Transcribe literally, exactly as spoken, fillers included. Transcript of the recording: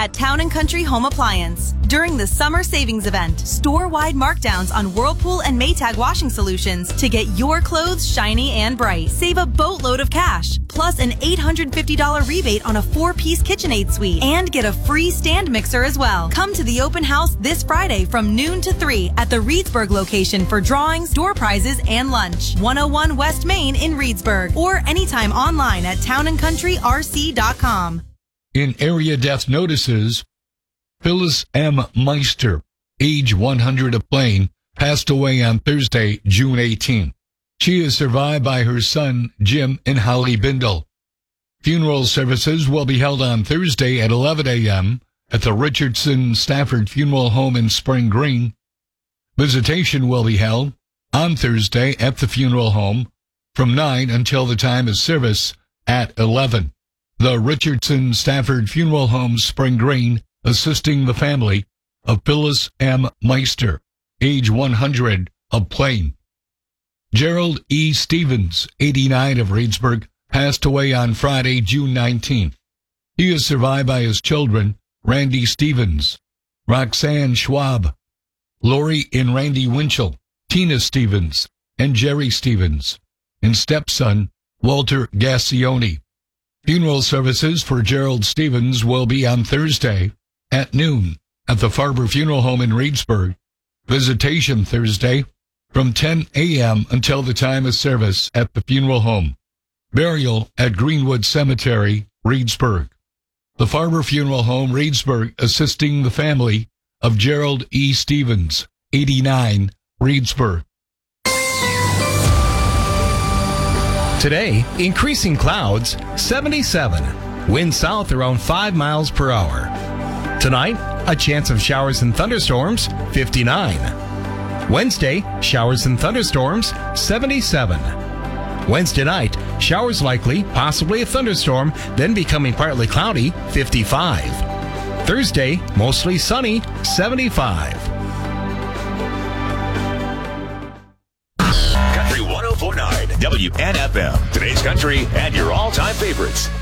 at Town and Country Home Appliance. During the summer savings event, store-wide markdowns on Whirlpool and Maytag washing solutions to get your clothes shiny and bright. Save a boatload of cash, plus an eight hundred fifty dollars rebate on a four-piece KitchenAid suite, and get a free stand mixer as well. Come to the open house this Friday from noon to three at the Reedsburg location for drawings, door prizes, and lunch. one oh one West Main in Reedsburg, or anytime online at town and country r c dot com. In area death notices, Phyllis M. Meister, age one hundred of Plain, passed away on Thursday, June eighteenth. She is survived by her son, Jim, and Holly Bindle. Funeral services will be held on Thursday at eleven a.m. at the Richardson Stafford Funeral Home in Spring Green. Visitation will be held on Thursday at the funeral home from nine until the time of service at eleven. The Richardson Stafford Funeral Home, Spring Green, assisting the family of Phyllis M. Meister, age one hundred of Plain. Gerald E. Stevens, eighty-nine of Reedsburg, passed away on Friday, June nineteenth. He is survived by his children, Randy Stevens, Roxanne Schwab, Lori and Randy Winchell, Tina Stevens, and Jerry Stevens, and stepson, Walter Gassioni. Funeral services for Gerald Stevens will be on Thursday at noon at the Farber Funeral Home in Reedsburg. Visitation Thursday from ten a.m. until the time of service at the funeral home. Burial at Greenwood Cemetery, Reedsburg. The Farber Funeral Home, Reedsburg, assisting the family of Gerald E. Stevens, eighty-nine, Reedsburg. Today, increasing clouds, seventy-seven. Wind south around five miles per hour. Tonight, a chance of showers and thunderstorms, fifty-nine. Wednesday, showers and thunderstorms, seventy-seven. Wednesday night, showers likely, possibly a thunderstorm, then becoming partly cloudy, fifty-five. Thursday, mostly sunny, seventy-five. Country one oh four point nine W N F M. Today's country and your all-time favorites.